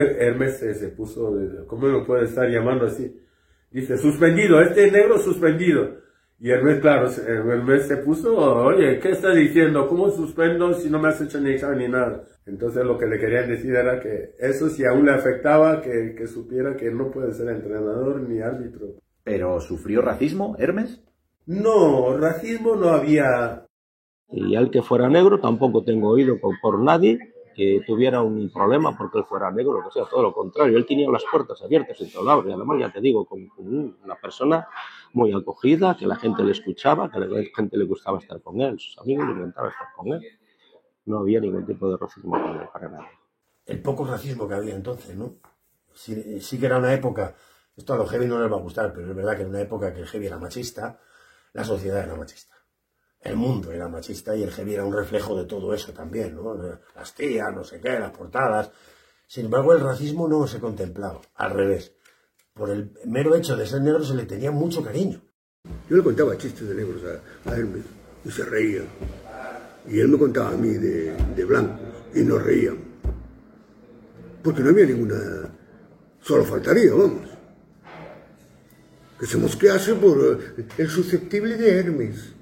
Hermes se puso, ¿cómo lo puede estar llamando así? Dice, suspendido, este negro suspendido. Y Hermes, claro, Hermes se puso, oye, ¿qué estás diciendo? ¿Cómo suspendo si no me has hecho ni examen ni nada? Entonces lo que le querían decir era que eso si aún le afectaba, que supiera que no puede ser entrenador ni árbitro. ¿Pero sufrió racismo, Hermes? No, racismo no había. Y al que fuera negro tampoco tengo oído por nadie que tuviera un problema porque él fuera negro, o sea, todo lo contrario, él tenía las puertas abiertas en todos lados, y además, ya te digo, con una persona muy acogida, que la gente le escuchaba, que a la gente le gustaba estar con él, sus amigos le encantaba estar con él. No había ningún tipo de racismo con él, para nada. El poco racismo que había entonces, ¿no? Sí que era una época, esto a los heavy no les va a gustar, pero es verdad que era una época que el heavy era machista, la sociedad era machista. El mundo era machista y el heavy era un reflejo de todo eso también, ¿no? Las tías, no sé qué, las portadas. Sin embargo, el racismo no se contemplaba, al revés. Por el mero hecho de ser negro se le tenía mucho cariño. Yo le contaba chistes de negros a Hermes y se reía. Y él me contaba a mí de blancos y nos reían. Porque no había ninguna... Solo faltaría, vamos. Que se mosquease por el susceptible de Hermes.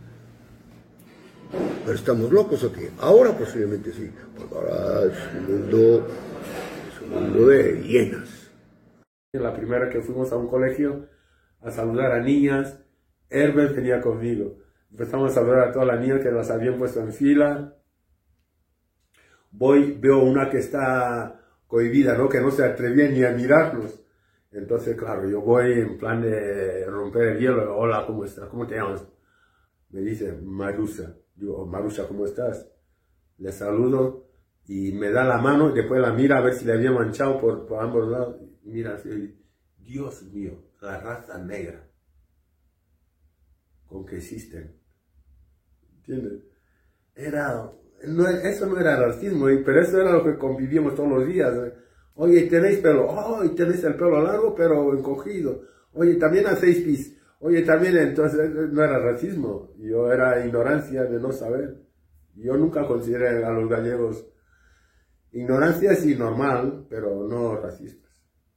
Pero estamos locos aquí. Ahora posiblemente sí, porque ahora es un mundo de hienas. La primera que fuimos a un colegio a saludar a niñas, Hermes venía conmigo. Empezamos a saludar a todas las niñas que las habían puesto en fila. Veo una que está cohibida, ¿no? Que no se atrevía ni a mirarnos. Entonces, claro, yo voy en plan de romper el hielo. Hola, ¿cómo estás? ¿Cómo te llamas? Me dice, Marusa. Digo, Marusa, ¿cómo estás? Le saludo y me da la mano y después la mira a ver si le había manchado por ambos lados. Mira así, Dios mío, la raza negra con que existen. ¿Entiendes? Eso no era racismo, pero eso era lo que convivíamos todos los días. Oye, ¿tenéis pelo? Oh, tenéis el pelo largo pero encogido. Oye, también hacéis pis. Oye, también, entonces no era racismo, yo era ignorancia de no saber. Yo nunca consideré a los gallegos ignorancia sí normal, pero no racistas.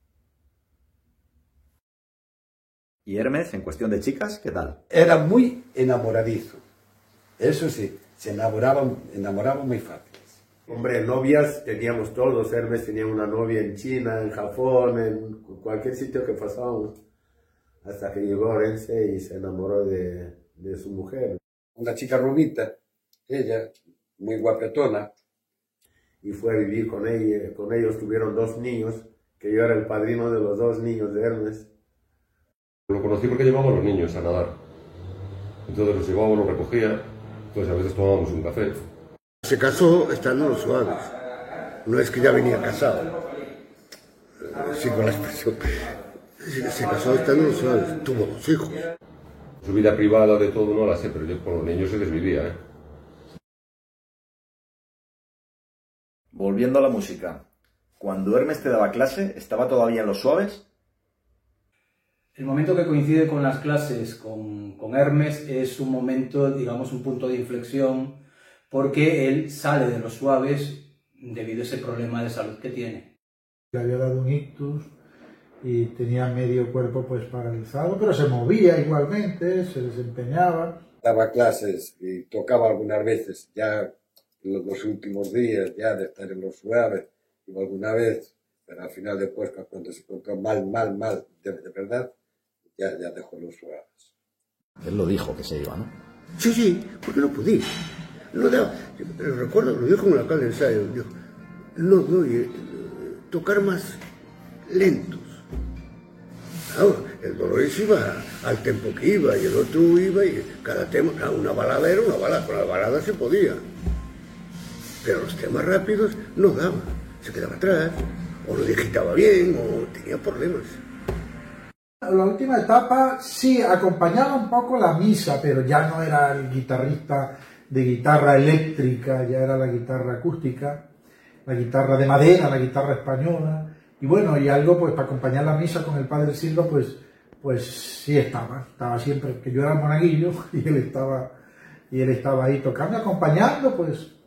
¿Y Hermes, en cuestión de chicas, qué tal? Era muy enamoradizo, eso sí, se enamoraban muy fáciles. Hombre, novias teníamos todos, Hermes tenía una novia en China, en Japón, en cualquier sitio que pasábamos. Hasta que llegó a Orense y se enamoró de su mujer. Una chica rubita, ella, muy guapetona. Y fue a vivir con ella. Con ellos tuvieron 2 niños, que yo era el padrino de los 2 niños de Hermes. Lo conocí porque llevaba a los niños a nadar. Entonces los llevaba, los recogía, entonces a veces tomábamos un café. Se casó estando en los Suaves. No es que ya venía casado. Sí, con la expresión. Se casó estando en los Suaves, tuvo 2 hijos. Su vida privada de todo no la sé, pero yo con los niños se desvivía, ¿eh? Volviendo a la música, cuando Hermes te daba clase, ¿estaba todavía en los Suaves? El momento que coincide con las clases con Hermes es un momento, digamos, un punto de inflexión, porque él sale de los Suaves debido a ese problema de salud que tiene. Le había dado un ictus y tenía medio cuerpo pues paralizado, pero se movía igualmente, se desempeñaba. Daba clases y tocaba algunas veces, ya los últimos días ya de estar en los Suaves, y alguna vez, pero al final después cuando se encontró mal, de verdad, ya dejó los Suaves. Él lo dijo que se iba, ¿no? Sí, porque no podía. No daba, recuerdo, lo dijo en una calle de ensayo, dijo, no doy, tocar más lentos. Claro, el Dolores iba al tempo que iba y el otro iba y cada tema, una balada era una balada, con la balada se podía. Pero los temas rápidos no daban, se quedaba atrás, o lo digitaba bien, o tenía problemas. La última etapa sí acompañaba un poco la misa, pero ya no era el guitarrista de guitarra eléctrica, ya era la guitarra acústica, la guitarra de madera, la guitarra española. Y bueno, y algo pues para acompañar la misa con el padre Silva, pues sí estaba siempre, que yo era monaguillo y él estaba ahí tocando, acompañando, pues